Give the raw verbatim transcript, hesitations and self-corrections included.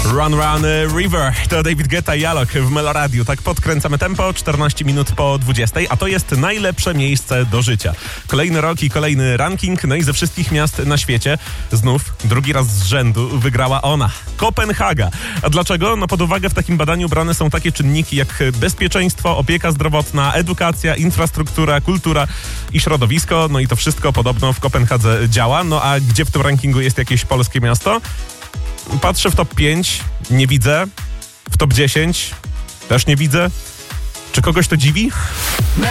Run Run River to David Guetta i Alok w Meloradiu. Tak podkręcamy tempo, czternaście minut po dwudziestej, a to jest najlepsze miejsce do życia. Kolejny rok i kolejny ranking, no i ze wszystkich miast na świecie znów drugi raz z rzędu wygrała ona, Kopenhaga. A dlaczego? No pod uwagę w takim badaniu brane są takie czynniki jak bezpieczeństwo, opieka zdrowotna, edukacja, infrastruktura, kultura i środowisko. No i to wszystko podobno w Kopenhadze działa. No a gdzie w tym rankingu jest jakieś polskie miasto? Patrzę w top pięć, nie widzę. W top dziesięć też nie widzę. Czy kogoś to dziwi?